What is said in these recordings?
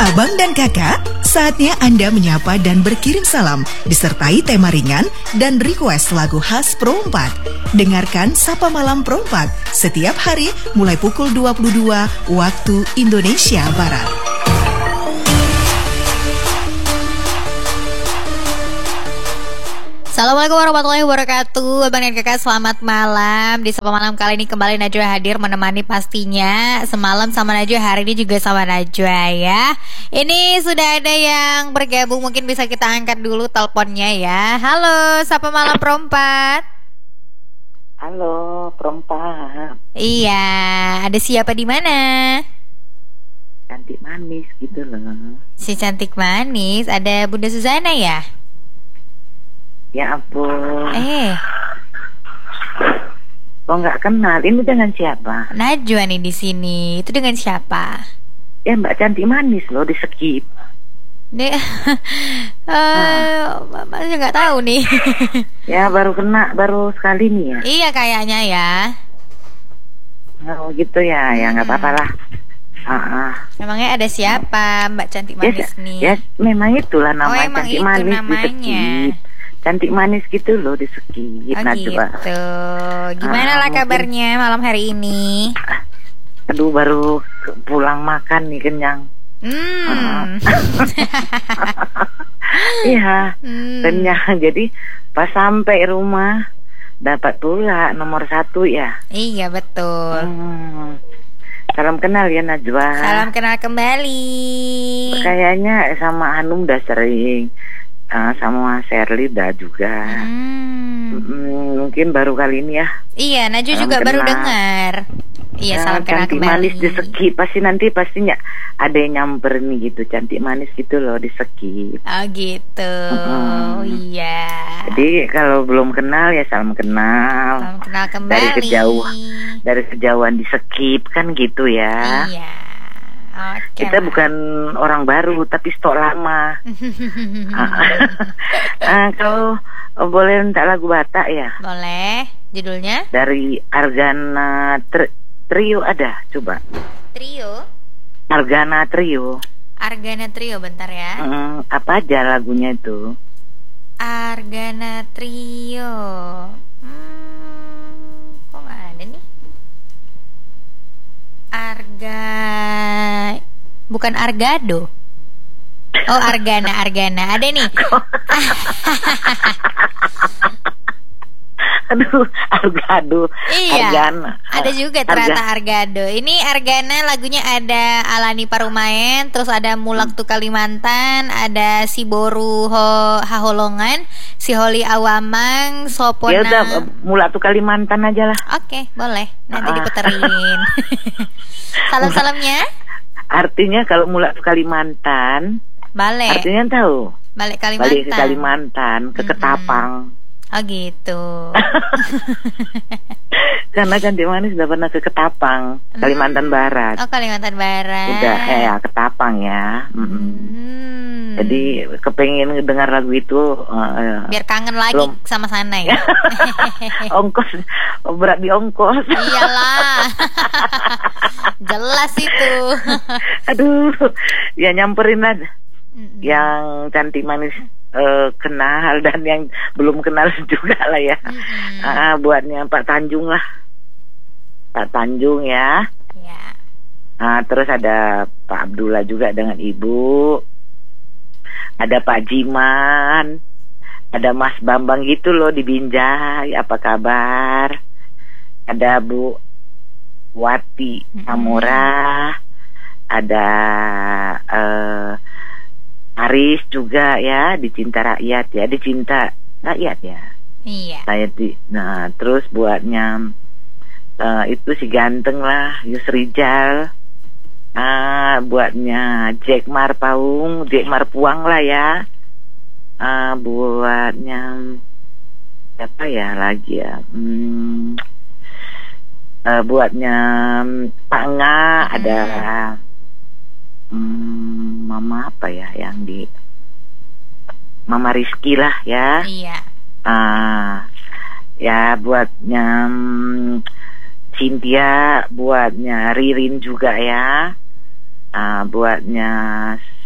Abang dan kakak, saatnya Anda menyapa dan berkirim salam disertai tema ringan dan request lagu khas Pro 4. Dengarkan Sapa Malam Pro 4 setiap hari mulai pukul 22 waktu Indonesia Barat. Assalamualaikum warahmatullahi wabarakatuh. Abang dan kakak selamat malam. Di Sapa Malam kali ini kembali Najwa hadir menemani pastinya. Semalam sama Najwa, hari ini juga sama Najwa ya. Ini sudah ada yang bergabung, mungkin bisa kita angkat dulu teleponnya ya. Halo, Sapa Malam Perempat. Halo, Perempat. Iya, ada siapa di mana? Cantik manis gitu loh. Si cantik manis, ada Bunda Suzana ya? Ya ampun. Kok nggak kenal? Ini dengan siapa? Najwa nih di sini. Itu dengan siapa? Ya Mbak Cantik Manis loh, di skip. Masih nggak tahu nih. Ya baru sekali nih ya. Iya kayaknya ya. Oh gitu ya, ya nggak apa-apa lah. Memangnya ada siapa Mbak Cantik Manis nih? Ya memang itulah namanya emang Cantik itu Manis namanya. di skip. Cantik manis gitu loh di skip. Gitu. Gimana lah kabarnya malam hari ini? Aduh, baru pulang makan nih, kenyang. Iya, kenyang. Jadi pas sampai rumah dapat pula nomor 1 ya. Iya betul. Salam kenal ya Najwa. Salam kenal kembali. Kayaknya sama Hanum udah sering, sama Sherly udah juga. Mungkin baru kali ini ya. Iya, Najwa juga baru dengar. Iya, salam kenal Cantik kembali. Manis di skip. Pastinya ada yang nyamper nih gitu. Cantik manis gitu loh di skip. Oh gitu. Iya. Jadi kalau belum kenal ya salam kenal. Salam kenal kembali. Dari kejauhan di skip kan gitu ya. Iya. Okay, kita bukan orang baru tapi stok lama. Kalau boleh minta lagu Batak ya? Boleh. Judulnya? Dari Argana Trio ada, coba. Trio? Argana Trio. Argana Trio, bentar ya. Apa aja lagunya itu? Argana Trio. Kok nggak ada nih? Bukan Argado. Oh, Argana ada nih. Aduh, Argado. Iya, Argana. ada juga ternyata Argado. Ini Argana lagunya ada Alani Parumaen, terus ada Mulak Tu Kalimantan, ada si Boru Haholongan, si Holi Awamang, Sopona. Ya udah, Mulak Tu Kalimantan aja lah. Oke, boleh. Nanti diputerin. Salam-salamnya? Artinya kalau Mulak Tu Kalimantan, balik. Artinya tahu? Balik Kalimantan. Balik ke Kalimantan, ke Ketapang. Oh gitu. Karena Cantik Manis udah pernah ke Ketapang, Kalimantan Barat. Oh, Kalimantan Barat. Udah, ya Ketapang ya. Jadi kepengen dengar lagu itu. Biar kangen lagi sama sana ya. Ongkos, berat di ongkos. Iyalah. Jelas itu. Aduh, ya nyamperin aja. Yang Cantik Manis kenal dan yang belum kenal juga lah ya. Buatnya Pak Tanjung lah. Pak Tanjung ya. Terus ada Pak Abdullah juga dengan Ibu. Ada Pak Jiman. Ada Mas Bambang gitu loh di Binjai. Apa kabar? Ada Bu Wati Amora. Ada Aris juga ya, di Cinta Rakyat ya, di Cinta Rakyat ya. Iya. Nah, terus buatnya itu si ganteng lah, Yusrijal. Buatnya Jack Marpuang lah ya. Buatnya siapa ya lagi ya? Buatnya Pak Nga ada. Mama apa ya yang di Mama Rizky lah ya. Iya. Ya buatnya Cynthia, buatnya Ririn juga ya. Buatnya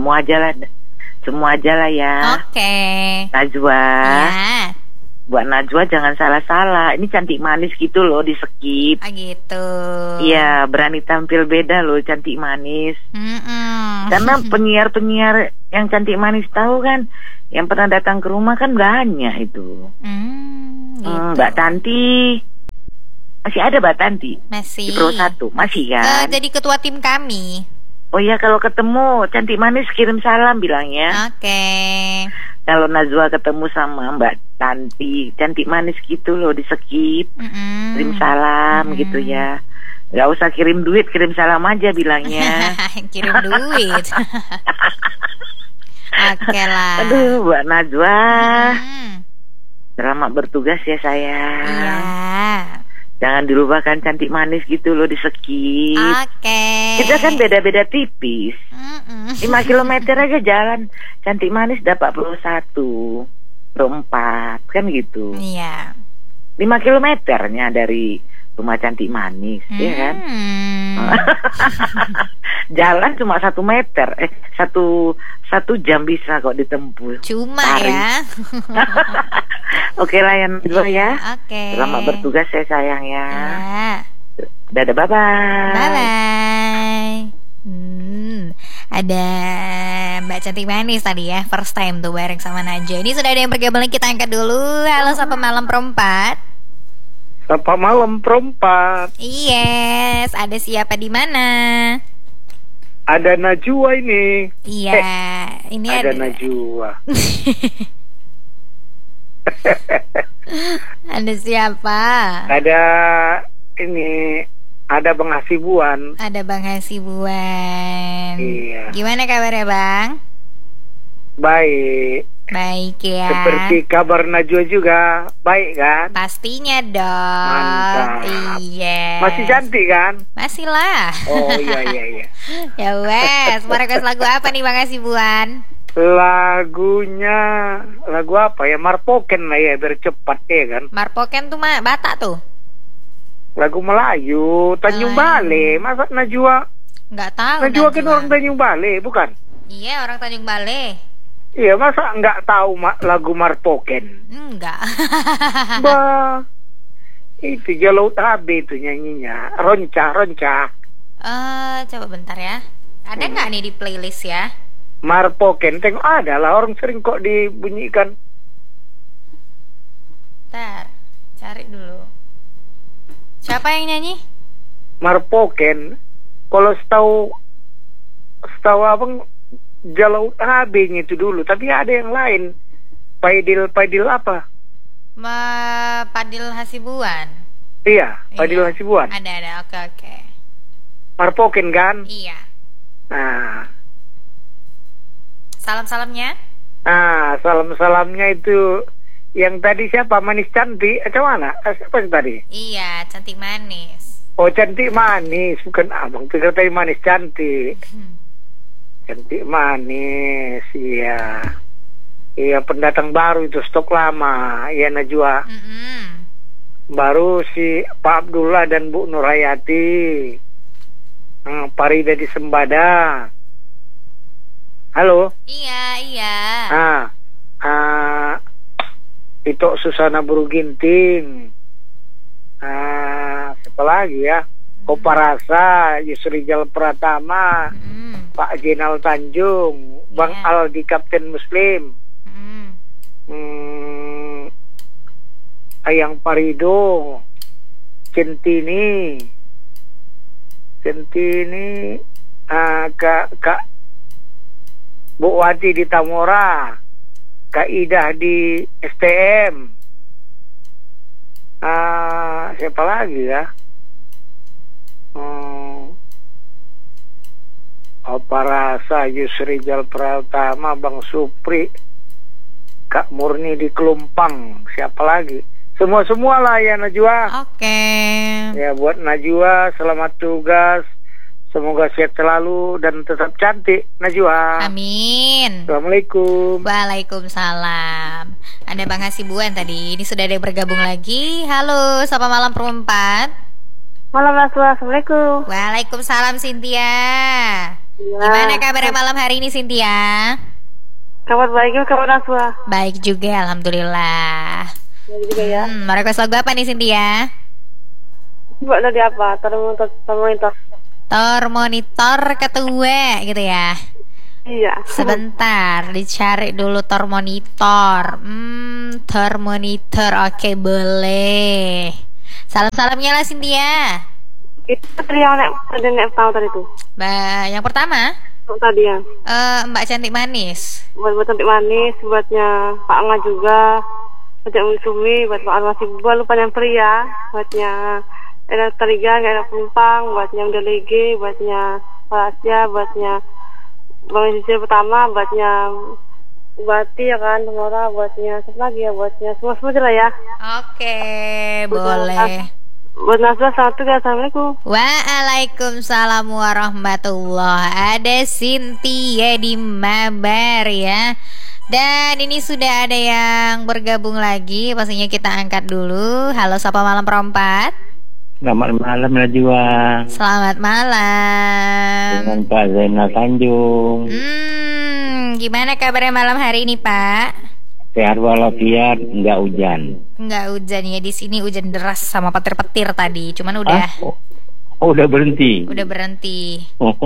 Semua aja lah ya. Oke. Najwa. Ya. Buat Najwa jangan salah-salah. Ini cantik manis gitu loh, di skip. Gitu. Iya, berani tampil beda loh, cantik manis. Karena penyiar-penyiar yang cantik manis tahu kan, yang pernah datang ke rumah kan banyak itu. Gitu. Mbak Tanti. Masih ada Mbak Tanti? Masih. Di Pro 1, masih kan? Jadi ketua tim kami. Oh iya, kalau ketemu cantik manis kirim salam bilangnya. Oke. Kalau Najwa ketemu sama Mbak Tanti, cantik manis gitu loh, di skip. Kirim salam gitu ya. Gak usah kirim duit, kirim salam aja bilangnya. Kirim duit. Oke lah. Aduh, Mbak Najwa. Selamat bertugas ya sayang. Iya. Jangan dilupakan cantik manis gitu loh, di skip. Oke. Kita kan beda-beda tipis. 5 kilometer aja jalan. Cantik manis dapat Pro 1, Pro 4, kan gitu. Iya. 5 kilometernya dari rumah cantik manis, ya kan? Jalan cuma 1 meter, 1 jam bisa kok ditempuh. Cuma Tarik. ya. Oke lah yang dua ya. Oke. Selamat bertugas ya sayang ya. Ya. Dadah, bye-bye. Bye-bye. Ada Mbak Cantik Manis tadi ya, first time tuh bareng sama Najwa. Ini sudah ada yang bergabung, kita angkat dulu. Halo, sapa malam perempat. Sapa malam perempat. Yes, ada siapa di mana? Ada Najwa ini. Iya, ini ada ada Najwa. Ada siapa? Ada ini, ada Bang Hasibuan. Ada Bang Hasibuan. Iya. Gimana kabarnya Bang? Baik. Baik ya. Seperti kabar Najwa juga. Baik kan? Pastinya dong. Mantap. Iya. Masih cantik kan? Masih lah. Oh iya. Ya wes, mau request lagu apa nih Bang Hasibuan? Lagunya, lagu apa ya? Marpoken lah ya, biar cepat ya kan? Marpoken tuh Batak tuh? Lagu Melayu, Tanjung Balai. Masa Najwa? Nggak tahu. Najwa kan orang Tanjung Balai, bukan? Iya, orang Tanjung Balai. Iya, masa nggak tahu lagu Marpoken? Enggak. Bah, itu Jalau Tabe itu nyanyinya. Ronca. Coba bentar ya. Ada nggak nih di playlist ya? Marpoken, tengok ada lah, orang sering kok dibunyikan. Bentar, cari dulu. Siapa yang nyanyi? Marpoken. Kalau setahu abang Jalau Tabe-nya itu dulu, tapi ada yang lain. Paidil apa? Padil Hasibuan. Iya, Paidil Hasibuan. Ada. Oke. Marpoken kan? Iya. Nah. Salam-salamnya? Salam-salamnya itu yang tadi siapa? Manis cantik. Macam mana? Siapa yang tadi? Iya, cantik manis. Oh, cantik manis. Bukan abang pikir tadi manis cantik. Cantik manis. Iya. Iya, pendatang baru itu, stok lama. Iya, Najwa. Baru si Pak Abdullah dan Bu Nurhayati. Parida di Sembada. Halo. Iya. Itu Susana Buruginting. Siapa lagi ya? Koparasa, Yusrijal Pratama, Pak Jenal Tanjung, Bang Aldi Kapten Muslim, Ayang Parido, Centini, Kak Bu Wati di Tamora, Kak Idah di STM. Siapa lagi ya? Oparasa, Yusrijal Pratama, Bang Supri, Kak Murni di Kelumpang. Siapa lagi? Semua lah ya Najwa. Oke. Ya buat Najwa, selamat tugas. Semoga sehat selalu dan tetap cantik Najwa. Amin. Assalamualaikum. Waalaikumsalam. Ada Bang Hasibuan tadi. Ini sudah ada yang bergabung lagi. Halo, sapa malam perempat. Malam Najwa, Assalamualaikum. Waalaikumsalam Cynthia. Ya. Gimana kabarnya malam hari ini, Cynthia? Kabar baik, kabar Naswa. Baik juga, alhamdulillah. Baik juga ya. Mau request lagu apa nih, Cynthia? Coba tadi apa? Termonitor. Monitor ketua gitu ya. Iya. Sebentar, dicari dulu monitor. Monitor, oke, boleh. Salam-salamnya lah, Cynthia. Itu tadi yang nek tahu tadi tuh. Yang pertama? Tadi ya. Mbak Cantik Manis. Buat Cantik Manis, buatnya Pak Angga juga. Buat Sumi, buat Pak Arwah Sibuan, lupa yang pria. Buatnya ada Tarigan, ada Penumpang, buatnya Delege, buatnya Asia, buatnya Bang Sisi pertama, buatnya Bati ya kan, Nora, buatnya siapa lagi ya, buatnya semua aja lah ya. Oke, boleh. Buat Naswa satu ya, assalamualaikum. Waalaikumsalam warahmatullah. Ada Cynthia di Mabar ya. Dan ini sudah ada yang bergabung lagi. Pastinya kita angkat dulu. Halo, Sapa Malam Perempat. Selamat malam Najwa. Selamat malam. Dengan Pak Zainal Tanjung. Gimana kabarnya malam hari ini, Pak? Sehat walafiat, enggak hujan. Enggak hujan ya, di sini hujan deras sama petir-petir tadi. Cuman udah. Udah berhenti. Udah berhenti.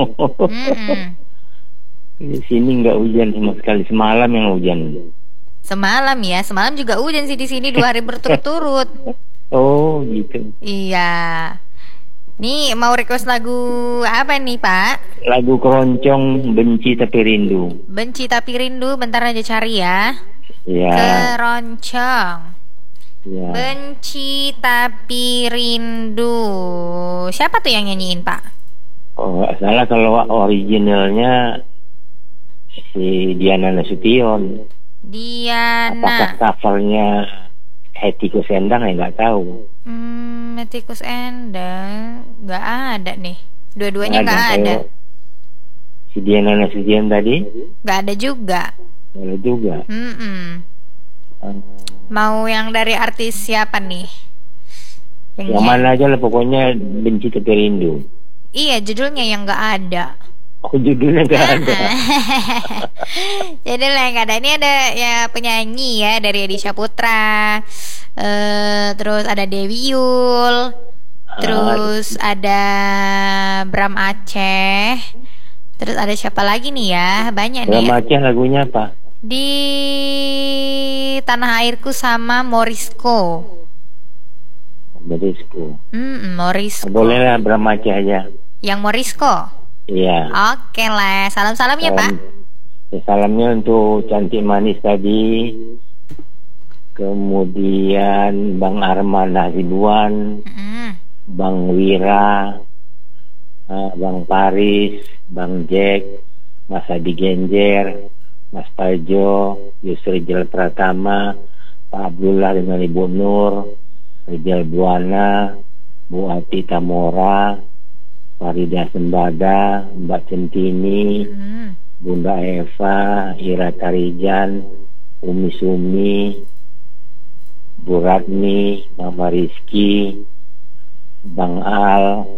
Di sini enggak hujan sama sekali. Semalam yang hujan. Semalam ya, semalam juga hujan sih di sini 2 hari berturut-turut. Oh gitu. Iya. Nih mau request lagu apa nih, Pak? Lagu Keroncong, Benci Tapi Rindu. Benci Tapi Rindu, bentar aja cari ya. Ya. Keroncong. Ya. Benci Tapi Rindu. Siapa tuh yang nyanyiin, Pak? Oh nggak salah kalau originalnya si Diana Nasution. Diana. Apakah covernya Hetty Koes Endang ya nggak tahu. Hetty Koes Endang nggak ada nih. Dua-duanya nggak ada. Si Diana Nasution tadi? Nggak ada juga. Nggak ada juga. Mau yang dari artis siapa nih? Yang mana aja lah, pokoknya Benci Tapi Rindu. Iya, judulnya yang nggak ada. Oh, judulnya nggak ada. Judulnya yang nggak ada. Ini ada ya penyanyi ya dari Edi Saputra. Terus ada Dewi Yul. Terus ada Bram Aceh. Terus ada siapa lagi nih ya? Banyak nih. Bram Aceh lagunya apa? Di Tanah Airku sama Morisco. Morisco. Boleh lah Bram Aceh aja. Yang Morisco? Iya. Oke lah. Salam-salamnya, Pak. Salamnya untuk Cantik Manis tadi. Kemudian Bang Arman Hasibuan, Bang Wira, Bang Paris, Bang Jack, Mas Adi Genjer, Mas Pajo, Yusri Jal Pratama, Pak Abdullah dengan Ibu Nur, Rijal Buana, Bu Ati Tamora, Farida Sembada, Mbak Centini, Bunda Eva, Ira Tarijan, Umi Sumi, Bu Radni, Mama Rizky, Bang Al,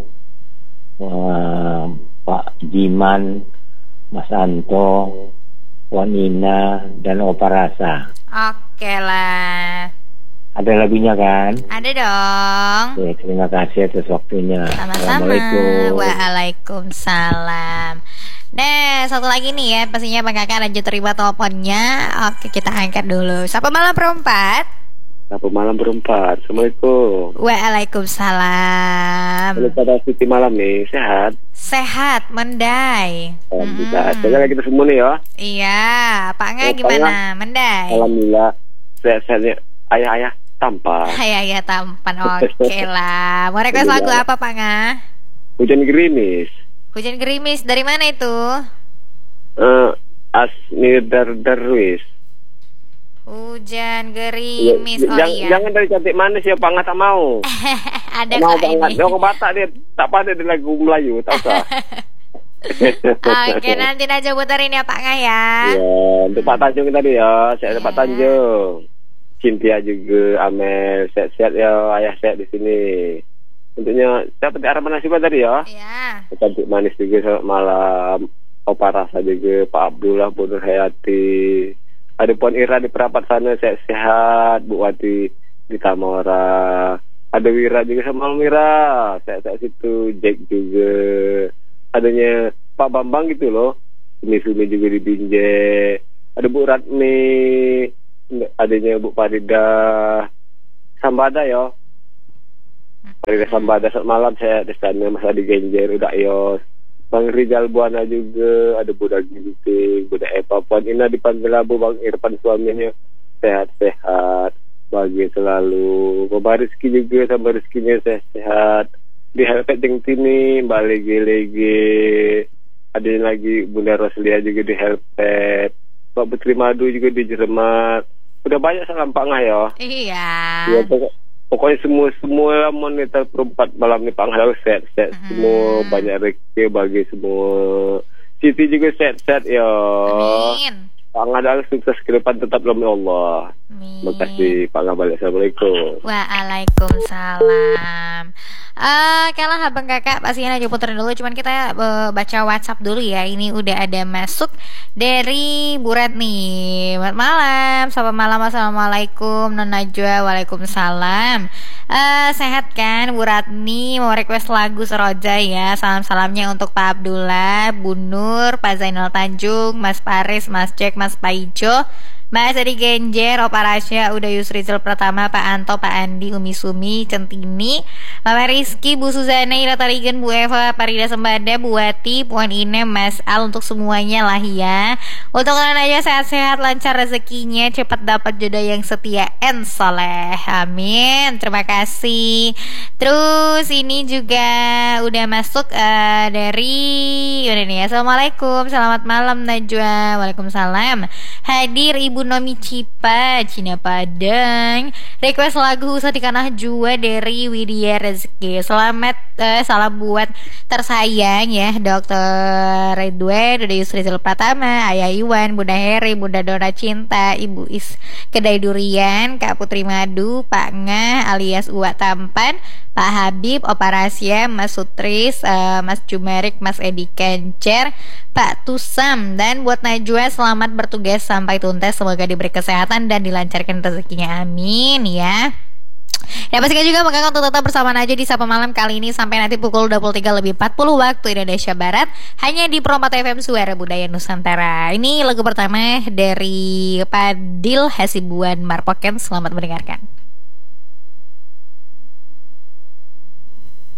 Pak Jiman, Mas Anto, Wan Ina, dan Opa Rasa. Oke lah. Ada lagunya kan? Ada dong. Oke, terima kasih atas waktunya. Sama-sama. Waalaikumsalam. Nah, satu lagi nih ya, pastinya Bang Kakak lanjut terima teleponnya. Oke, kita angkat dulu. Sapa Malam Perempat. Sapa Malam Perempat. Assalamualaikum. Waalaikumsalam. Halo pada Siti Malam nih, sehat? Sehat, Mendai. Alhamdulillah. Jaga kita semua nih ya. Iya, Pak Nga gimana? Mendai. Alhamdulillah. Sehat-sehat. Ayah-ayah tampan. Ayah tampan. Oke lah. Mau request lagu apa, Pak Nga? Hujan gerimis. Hujan gerimis dari mana itu? Asmir Darwis. Hujan gerimis. Jangan dari Cantik Manis ya, Pak Nga tak mau. Ada mau kok ini. Dia ke Batak dia tak pada di lagu Melayu, tak usah. Oke, nanti aja puterin ya Pak Nga ya. Ya, untuk Pak Tanjung tadi ya, saya ada Pak Tanjung. Cynthia juga, Amel, sehat-sehat ya, ayah sehat di sini. Untuknya siapa Arman Nasiba tadi ya? Iya. Cantik manis juga selamat malam. Opa Rasa juga, Pak Abdullah, Bu Nur Hayati. Ada Puan Ira di Perapat sana, sehat-sehat. Bu Wati di Tamora. Ada Wira juga, sama Wira. Sehat-sehat situ. Jack juga. Adanya Pak Bambang gitu loh. Sumi juga di Binjai. Ada Bu Ratmi. Adanya Bu Farida Sambada ya. Farida Sambada selamat malam, saya di sana. Mas Adi Genjer, udah Yos. Bang Rizal Buana juga, ada Budak Ginting, Budak Epa, Puan Ina di Panggelabu, Bang Irfan suaminya sehat-sehat, bahagia selalu. Bapak Rizky juga sama Rizkynya sehat-sehat. Di Helpet Jeng Tini, Mbak Lege-Lege, ada lagi Bunda Roslia juga di Helpet, Mbak Putri Madu juga di Jeremat. Udah banyak sangat Pak Ngah ya. Iya. Ya, pokoknya semua monitor perempat malam ni Pak Ngah set semua, banyak rezeki bagi semua. Siti juga set ya. Amin. Pak Ngah sukses ke depan tetap dalam Allah. Amin. Terima kasih Pak Ngah balik. Assalamualaikum. Waalaikumsalam. Kalau abang kakak pastinya aja puterin dulu. Cuman kita baca WhatsApp dulu ya. Ini udah ada masuk dari Bu Ratni. Selamat malam. Selamat malam. Assalamualaikum Non Najwa. Waalaikumsalam. Sehat kan Bu Ratni? Mau request lagu Seroja ya. Salam-salamnya untuk Pak Abdullah, Bu Nur, Pak Zainal Tanjung, Mas Paris, Mas Jack, Mas Paijo, Mas Adi Genjer, Opa Rasya, Uda Yusrizal Pratama, Pak Anto, Pak Andi, Umi Sumi, Centini, Mama Rizky, Bu Suzana, Ira Tarigan, Bu Eva, Parida Sembada, Bu Wati, Puan Ine, Mas Al, untuk semuanya lah ya. Untuk kalian aja sehat-sehat, lancar rezekinya, cepat dapat jodoh yang setia and soleh. Amin. Terima kasih. Terus ini juga udah masuk dari udah nih. Assalamualaikum, selamat malam Najwa. Waalaikumsalam. Hadir Ibu Nomi Cipa, Cina Padang. Request lagu Usah Dikanah Jua dari Widya Rezeki. Selamat salam buat tersayang ya Dr. Ridwan, Uda Yusrizal Pratama, Ayah Iwan, Bunda Heri, Bunda Dona Cinta, Ibu Is Kedai Durian, Kak Putri Madu, Pak Ngah alias Uwak Tampan, Pak Habib, Opa Rasya, Mas Sutris, Mas Jumerik, Mas Edi Kencer, Pak Tusam. Dan buat Najwa, selamat bertugas sampai tuntas. Semoga diberi kesehatan dan dilancarkan rezekinya. Amin ya. Ya pastikan juga Bang untuk tetap bersama Najwa di Sapa Malam kali ini sampai nanti pukul 23.40 waktu Indonesia Barat, hanya di Pro 4 FM Suara Budaya Nusantara. Ini lagu pertama dari Padil Hasibuan Marpoken. Selamat mendengarkan.